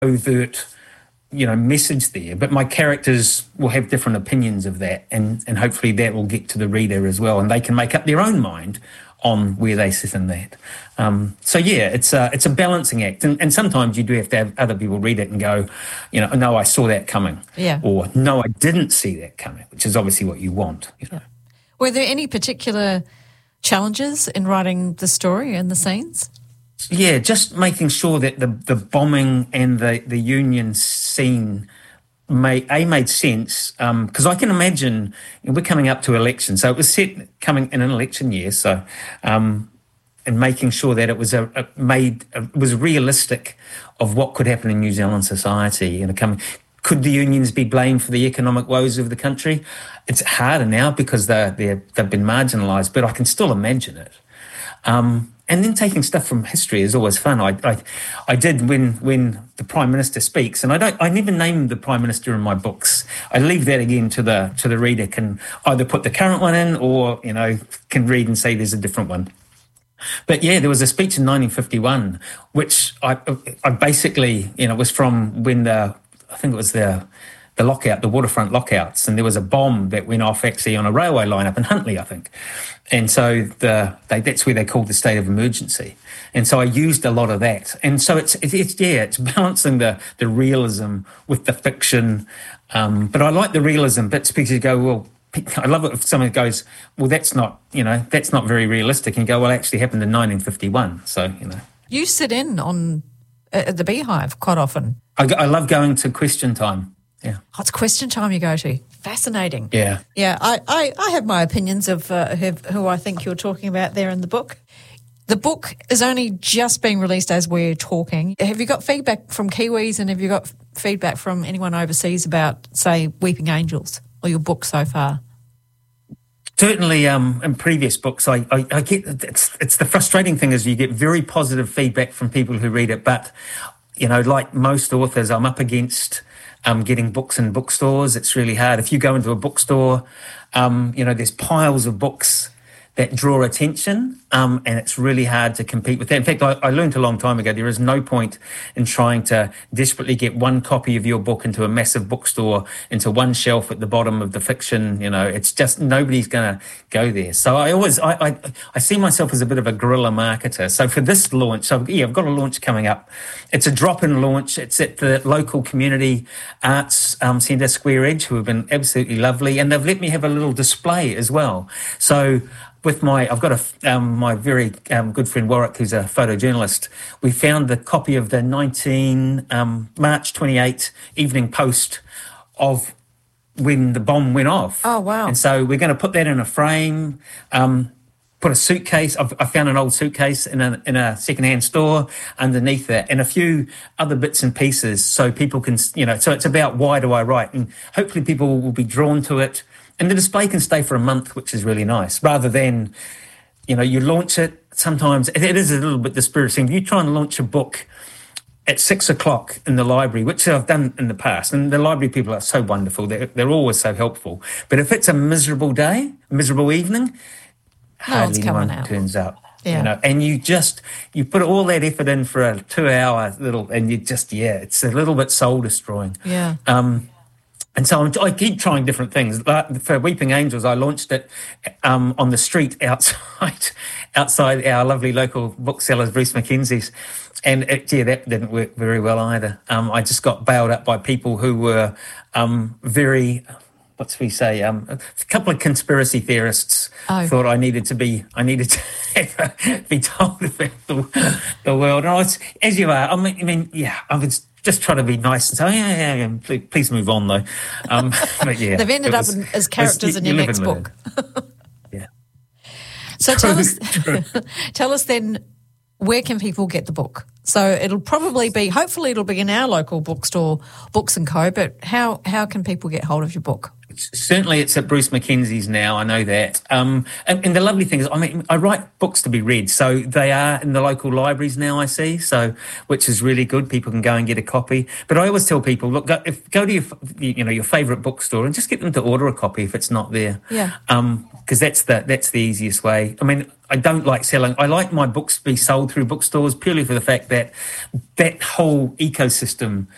overt, message there, but my characters will have different opinions of that, and hopefully that will get to the reader as well, and they can make up their own mind on where they sit in that. So yeah, it's a balancing act, and sometimes you do have to have other people read it and go, no, I saw that coming, or no, I didn't see that coming, which is obviously what you want. Were there any particular challenges in writing the story and the scenes? Yeah, just making sure that the bombing and the Union scene made sense, because I can imagine we're coming up to election, so it was set coming in an election year, so and making sure that it was was realistic of what could happen in New Zealand society. Could the unions be blamed for the economic woes of the country? It's harder now because they've been marginalised, but I can still imagine it. And then taking stuff from history is always fun. I did when the Prime Minister speaks, and I never name the Prime Minister in my books. I leave that again to the reader, can either put the current one in or can read and say there's a different one. But yeah, there was a speech in 1951, which I basically was from when I think it was the lockout, the waterfront lockouts, and there was a bomb that went off actually on a railway line up in Huntly, I think. And so that's where they called the state of emergency. And so I used a lot of that. And so it's balancing the realism with the fiction. But I like the realism bits because you go, well, I love it if someone goes, well, that's not very realistic. And you go, well, it actually happened in 1951. So, You sit in on at the Beehive quite often. I love going to question time. Yeah. Oh, it's question time you go to. Fascinating. Yeah. Yeah, I have my opinions of who I think you're talking about there in the book. The book is only just being released as we're talking. Have you got feedback from Kiwis, and have you got feedback from anyone overseas about, say, Weeping Angels or your book so far? Certainly, in previous books, I get it's the frustrating thing is you get very positive feedback from people who read it, but like most authors, I'm up against getting books in bookstores. It's really hard. If you go into a bookstore, there's piles of books that draw attention, and it's really hard to compete with that. In fact, I learned a long time ago there is no point in trying to desperately get one copy of your book into a massive bookstore, into one shelf at the bottom of the fiction. It's just nobody's going to go there. So I see myself as a bit of a guerrilla marketer. So for this launch, I've got a launch coming up. It's a drop-in launch. It's at the local community arts centre, Square Edge, who have been absolutely lovely, and they've let me have a little display as well. So I've got my very good friend Warwick, who's a photojournalist. We found the copy of the March 28 Evening Post of when the bomb went off. Oh, wow. And so we're going to put that in a frame, put a suitcase. I found an old suitcase in a secondhand store underneath that, and a few other bits and pieces so people can, so it's about why do I write? And hopefully people will be drawn to it. And the display can stay for a month, which is really nice, rather than, you launch it. Sometimes it is a little bit dispiriting. You try and launch a book at 6:00 in the library, which I've done in the past, and the library people are so wonderful. They're always so helpful. But if it's a miserable day, a miserable evening, hardly anyone turns up. Yeah. And you put all that effort in for a 2-hour little, and it's a little bit soul destroying. Yeah. And so I keep trying different things. For Weeping Angels, I launched it on the street outside our lovely local booksellers, Bruce Mackenzie's. And that didn't work very well either. I just got bailed up by people who were very, a couple of conspiracy theorists thought I needed to be told about the world. And as you are, I was just try to be nice and say, yeah, please move on though. But yeah, they've ended up as characters in your next book. Yeah. So tell us then, where can people get the book? So hopefully it'll be in our local bookstore, Books & Co, but how can people get hold of your book? Certainly it's at Bruce Mackenzie's now, I know that. And the lovely thing is, I write books to be read, so they are in the local libraries now, I see, so which is really good. People can go and get a copy. But I always tell people, look, go to your favourite bookstore and just get them to order a copy if it's not there. Yeah. Because that's the easiest way. I don't like selling. I like my books to be sold through bookstores purely for the fact that whole ecosystem